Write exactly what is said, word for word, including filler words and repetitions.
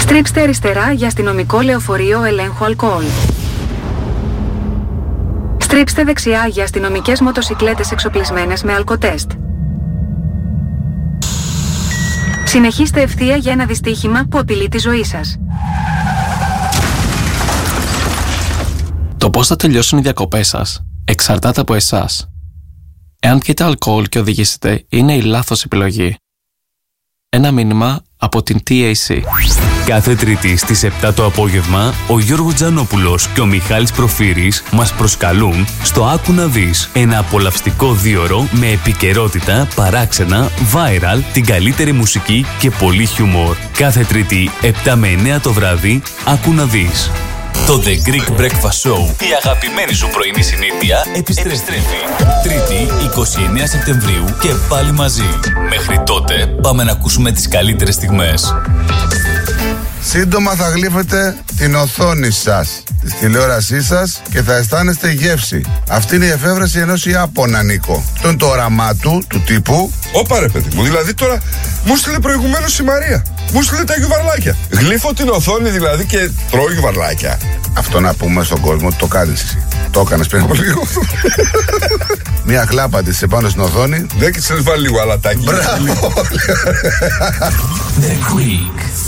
Στρίψτε αριστερά για αστυνομικό λεωφορείο ελέγχου αλκοόλ. Στρίψτε δεξιά για αστυνομικές μοτοσικλέτες εξοπλισμένες με αλκοτέστ. Συνεχίστε ευθεία για ένα δυστύχημα που απειλεί τη ζωή σας. Το πώς θα τελειώσουν οι διακοπές σας εξαρτάται από εσάς. Εάν πιείτε αλκοόλ και οδηγήσετε, είναι η λάθος επιλογή. Ένα μήνυμα από την τι έι σι. Κάθε Τρίτη στις επτά το απόγευμα, ο Γιώργος Τζανόπουλος και ο Μιχάλης Προφύρης μας προσκαλούν στο Άκου να δεις. Ένα απολαυστικό δίωρο με επικαιρότητα, παράξενα, viral, την καλύτερη μουσική και πολύ χιούμορ. Κάθε Τρίτη, επτά με εννέα το βράδυ, Άκου να δεις. Το The Greek Breakfast Show, η αγαπημένη σου πρωινή συνήθεια, επιστρέφει. Τρίτη, εικοστή ενάτη Σεπτεμβρίου και πάλι μαζί. Μέχρι τότε, πάμε να ακούσουμε τις καλύτερες στιγμές. Σύντομα θα γλύφετε την οθόνη σας, της τηλεόρασής σας και θα αισθάνεστε γεύση. Αυτή είναι η εφεύρεση ενός Ιάπωνα, Νίκο. Αυτό είναι το όραμά του, του τύπου. Όπα ρε παιδί μου, δηλαδή τώρα μου στείλε προηγουμένως η Μαρία. Μου στείλε τα γιουβαρλάκια. Γλύφω την οθόνη δηλαδή και τρώω γιουβαρλάκια. Αυτό να πούμε στον κόσμο ότι το κάνεις εσύ. Το έκανες πριν από λίγο. Μια χλάπα της επάνω στην οθόνη. Δεν και της βάλει λίγο αλατάκι. Μπράβο. The Greek